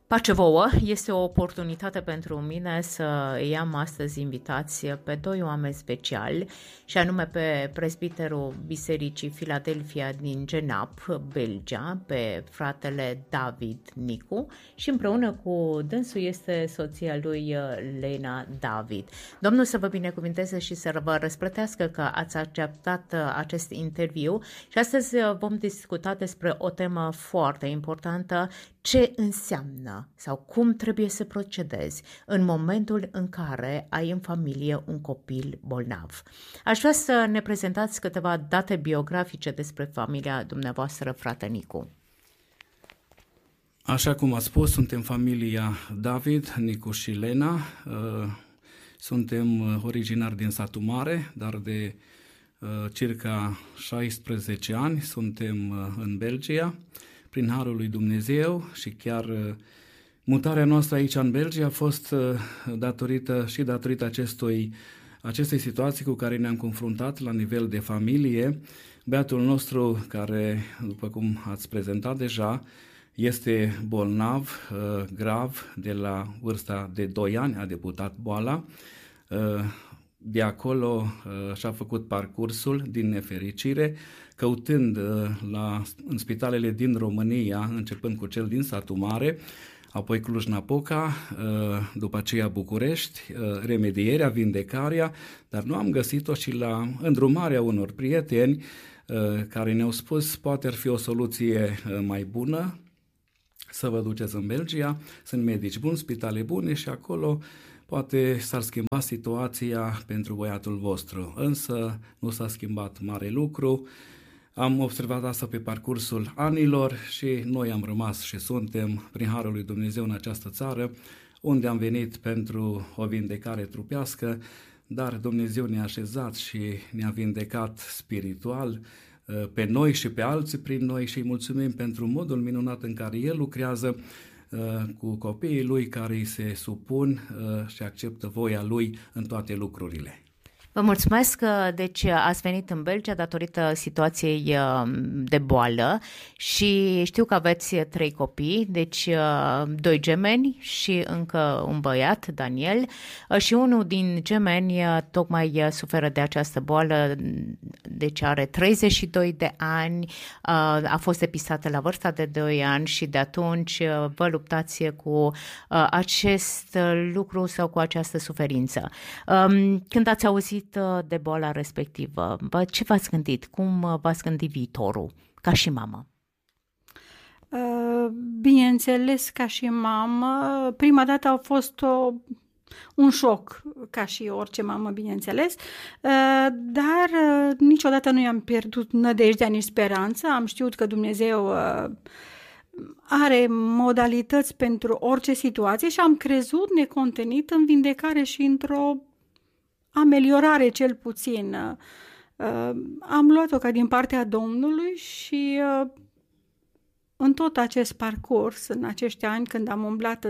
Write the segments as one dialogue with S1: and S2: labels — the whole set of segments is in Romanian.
S1: Pace vouă! Este o oportunitate pentru mine să iau astăzi invitație pe doi oameni speciali, și anume pe prezbiterul Bisericii Filadelfia din Genape, Belgia, pe fratele David Nicu, și împreună cu dânsul este soția lui Lena David. Domnul să vă binecuvinteze și să vă răsplătească că ați acceptat acest interviu și astăzi vom discuta despre o temă foarte importantă: ce înseamnă sau cum trebuie să procedezi în momentul în care ai în familie un copil bolnav. Aș vrea să ne prezentați câteva date biografice despre familia dumneavoastră, frate Nicu.
S2: Așa cum ați spus, suntem familia David, Nicu și Lena. Suntem originari din satul Mare, dar de circa 16 ani suntem în Belgia. Prin harul lui Dumnezeu, și chiar mutarea noastră aici în Belgia a fost datorită acestei situații cu care ne-am confruntat la nivel de familie. Beatul nostru, care, după cum ați prezentat deja, este bolnav, grav, de la vârsta de 2 ani a debutat boala. De acolo și-a făcut parcursul din nefericire, căutând în spitalele din România, începând cu cel din satul Mare, apoi Cluj-Napoca, după aceea București, remedierea, vindecarea, dar nu am găsit-o, și la îndrumarea unor prieteni care ne-au spus poate ar fi o soluție mai bună să vă duceți în Belgia, sunt medici buni, spitale bune și acolo poate s-ar schimba situația pentru băiatul vostru, însă nu s-a schimbat mare lucru. Am observat asta pe parcursul anilor și noi am rămas și suntem, prin harul lui Dumnezeu, în această țară, unde am venit pentru o vindecare trupească, dar Dumnezeu ne-a așezat și ne-a vindecat spiritual pe noi și pe alții prin noi, și îi mulțumim pentru modul minunat în care El lucrează cu copiii Lui care îi se supun și acceptă voia Lui în toate lucrurile.
S1: Vă mulțumesc că ați venit în Belgia datorită situației de boală și știu că aveți 3 copii, 2 gemeni și încă un băiat, Daniel, și unul din gemeni tocmai suferă de această boală, are 32 de ani, a fost depistată la vârsta de 2 ani și de atunci vă luptați cu acest lucru sau cu această suferință. Când ați auzit de boala respectivă, ce v-ați gândit? Cum v-ați gândit viitorul, ca și mamă?
S3: Bineînțeles, ca și mamă, prima dată a fost un șoc, ca și orice mamă, bineînțeles, dar niciodată nu i-am pierdut nădejdea nici speranța. Am știut că Dumnezeu are modalități pentru orice situație și am crezut necontenit în vindecare și într-o ameliorare, cel puțin. Am luat-o ca din partea Domnului și în tot acest parcurs, în acești ani, când am umblat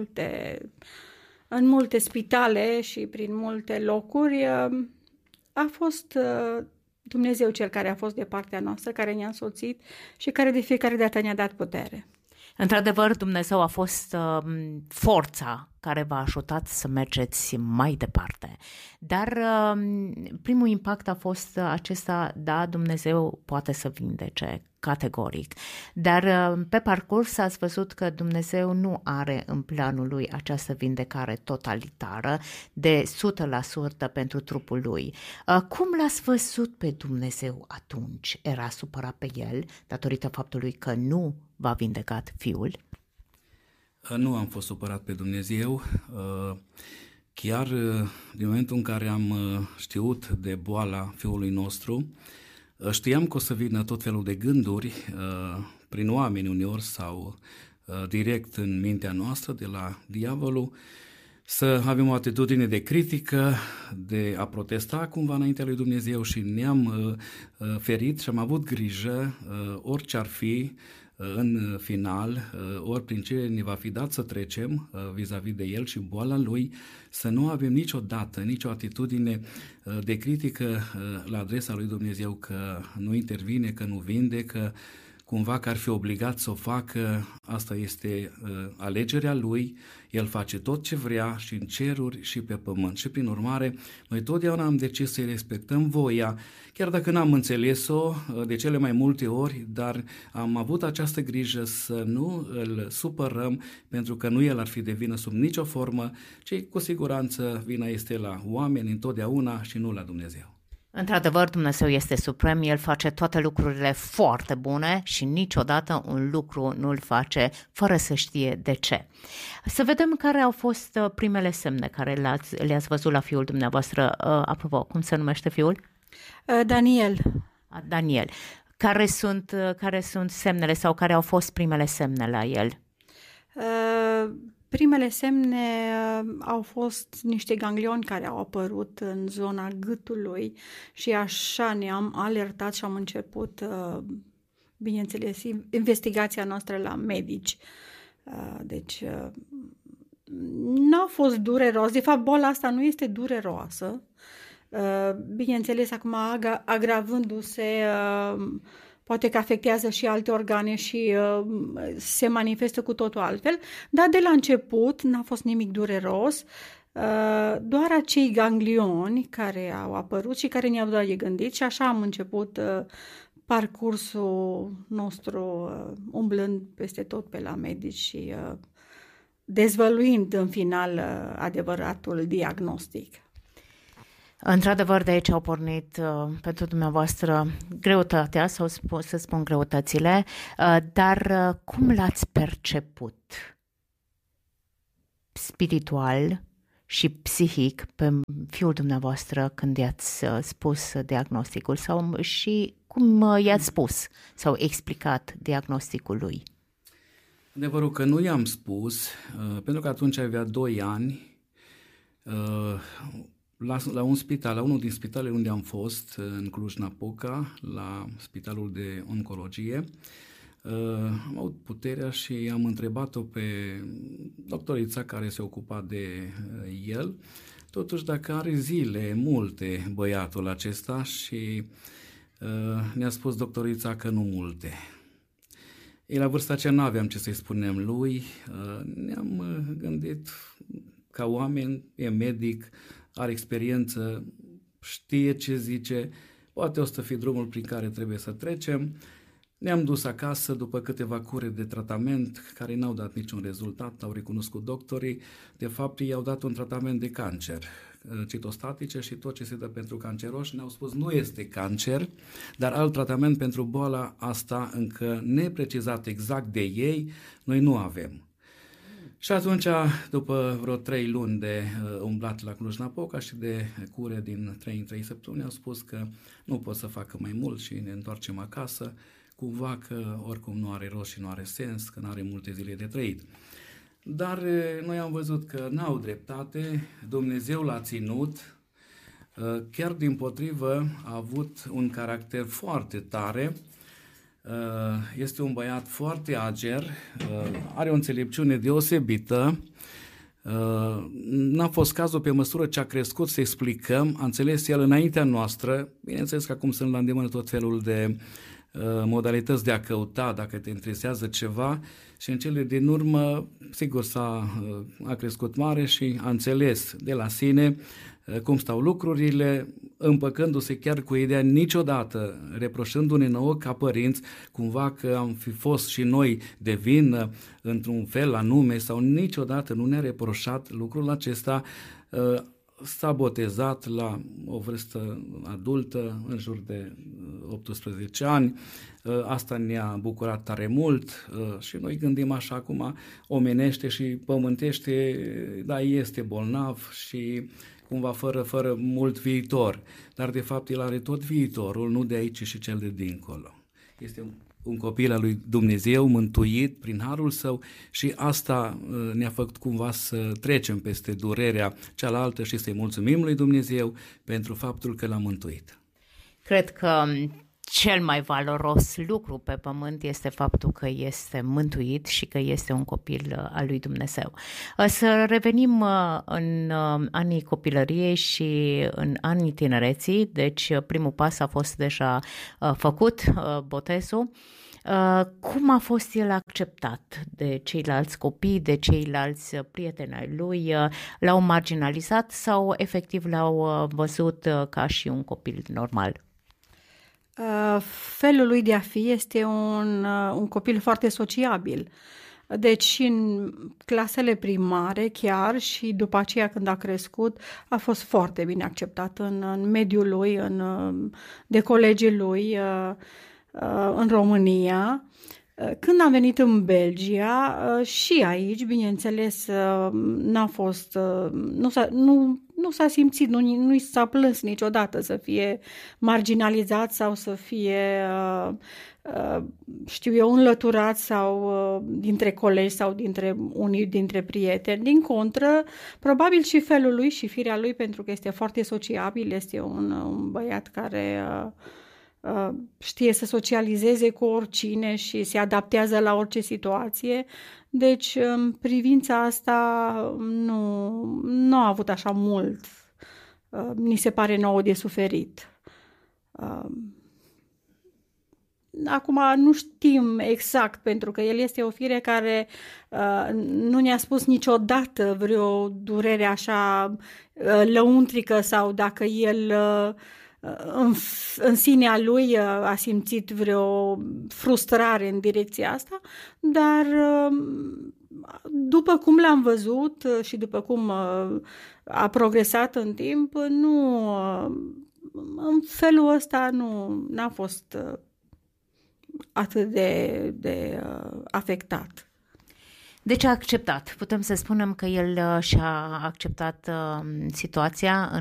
S3: în multe spitale și prin multe locuri, a fost Dumnezeu cel care a fost de partea noastră, care ne-a însoțit și care de fiecare dată ne-a dat putere.
S1: Într-adevăr, Dumnezeu a fost forța care v-a ajutat să mergeți mai departe. Dar primul impact a fost acesta: da, Dumnezeu poate să vindece, categoric. Dar pe parcurs ați văzut că Dumnezeu nu are în planul Lui această vindecare totalitară de 100% pentru trupul Lui. Cum l-ați văzut pe Dumnezeu atunci? Era supărat pe El datorită faptului că nu v-a vindecat Fiul?
S2: Nu am fost supărat pe Dumnezeu. Chiar din momentul în care am știut de boala fiului nostru, știam că o să vină tot felul de gânduri prin oameni uneori sau direct în mintea noastră de la diavolul, să avem o atitudine de critică, de a protesta cumva înaintea lui Dumnezeu, și ne-am ferit și am avut grijă, orice ar fi în final, ori prin ce ne va fi dat să trecem vis-a-vis de el și boala lui, să nu avem niciodată nicio atitudine de critică la adresa lui Dumnezeu, că nu intervine, că nu vindecă, cumva că ar fi obligat să o facă. Asta este alegerea lui, el face tot ce vrea și în ceruri și pe pământ și prin urmare noi totdeauna am decis să-i respectăm voia, chiar dacă n-am înțeles-o de cele mai multe ori, dar am avut această grijă să nu îl supărăm, pentru că nu el ar fi de vină sub nicio formă, ci cu siguranță vina este la oameni întotdeauna și nu la Dumnezeu.
S1: Într-adevăr, Dumnezeu este suprem, El face toate lucrurile foarte bune și niciodată un lucru nu îl face fără să știe de ce. Să vedem care au fost primele semne care le-ați văzut la fiul dumneavoastră. Apropo, cum se numește fiul?
S3: Daniel.
S1: Daniel. Care sunt semnele sau care au fost primele semne la el?
S3: Primele semne au fost niște ganglioni care au apărut în zona gâtului și așa ne-am alertat și am început, bineînțeles, investigația noastră la medici. Deci, n-a fost dureros. De fapt, boala asta nu este dureroasă. Bineînțeles, acum agravându-se, poate că afectează și alte organe și se manifestă cu totul altfel, dar de la început n-a fost nimic dureros, doar acei ganglioni care au apărut și care ne-au dat de gândit și așa am început parcursul nostru umblând peste tot pe la medici și dezvăluind în final adevăratul diagnostic.
S1: Într-adevăr, de aici au pornit pentru dumneavoastră greutatea, sau să spun greutățile, dar cum l-ați perceput spiritual și psihic pe fiul dumneavoastră când i-ați spus diagnosticul și cum i-ați spus sau explicat diagnosticul lui?
S2: Adevărul că nu i-am spus, pentru că atunci avea 2 ani, la un spital, la unul din spitalele unde am fost, în Cluj-Napoca, la spitalul de oncologie, am avut puterea și am întrebat-o pe doctorița care se ocupa de el, totuși dacă are zile multe băiatul acesta și ne-a spus doctorița că nu multe. Ei, la vârsta aceea nu aveam ce să-i spunem lui, ne-am gândit ca oameni, e medic, are experiență, știe ce zice, poate o să fie drumul prin care trebuie să trecem. Ne-am dus acasă după câteva cure de tratament care n-au dat niciun rezultat, au recunoscut doctorii. De fapt, i-au dat un tratament de cancer, citostatice și tot ce se dă pentru canceroși. Ne-au spus nu este cancer, dar alt tratament pentru boala asta încă neprecizat exact de ei, noi nu avem. Și atunci, după vreo 3 luni de umblat la Cluj-Napoca și de cure din 3 în 3 săptămâni, au spus că nu pot să facă mai mult și ne întoarcem acasă, cumva că oricum nu are rost și nu are sens, că nu are multe zile de trăit. Dar noi am văzut că n-au dreptate, Dumnezeu l-a ținut, chiar dimpotrivă a avut un caracter foarte tare. Este un băiat foarte ager, are o înțelepciune deosebită, n-a fost cazul pe măsură ce a crescut să explicăm, a înțeles el înaintea noastră, bineînțeles că acum sunt la îndemână tot felul de modalități de a căuta dacă te interesează ceva și în cele din urmă, sigur, a crescut mare și a înțeles de la sine cum stau lucrurile, împăcându-se chiar cu ideea niciodată, reproșându-ne nouă ca părinți, cumva că am fi fost și noi de vină într-un fel anume sau niciodată nu ne-a reproșat lucrul acesta. S-a botezat la o vârstă adultă, în jur de 18 ani, asta ne-a bucurat tare mult și noi gândim așa acum omenește și pământește, da, este bolnav și cumva fără mult viitor, dar de fapt el are tot viitorul, nu de aici și cel de dincolo. Este un copil al lui Dumnezeu, mântuit prin harul său și asta ne-a făcut cumva să trecem peste durerea cealaltă și să-i mulțumim lui Dumnezeu pentru faptul că l-a mântuit.
S1: Cred că cel mai valoros lucru pe pământ este faptul că este mântuit și că este un copil al lui Dumnezeu. Să revenim în anii copilăriei și în anii tinereții, deci primul pas a fost deja făcut, botezul. Cum a fost el acceptat de ceilalți copii, de ceilalți prieteni ai lui? L-au marginalizat sau efectiv l-au văzut ca și un copil normal?
S3: Felul lui de a fi este un copil foarte sociabil. Deci în clasele primare chiar și după aceea când a crescut a fost foarte bine acceptat în mediul lui, de colegii lui în România. Când am venit în Belgia, și aici, bineînțeles, nu s-a simțit, nu s-a plâns niciodată să fie marginalizat sau să fie, înlăturat sau dintre colegi sau unii dintre prieteni. Din contră, probabil și felul lui și firea lui, pentru că este foarte sociabil, este un băiat care știe să socializeze cu oricine și se adaptează la orice situație. Deci, în privința asta, nu a avut așa mult. Ni se pare nouă de suferit. Acum nu știm exact, pentru că el este o fire care nu ne-a spus niciodată vreo durere așa lăuntrică sau dacă el în sinea lui a simțit vreo frustrare în direcția asta, dar după cum l-am văzut și după cum a progresat în timp, în felul ăsta n-a fost atât de afectat.
S1: Deci a acceptat. Putem să spunem că el și-a acceptat situația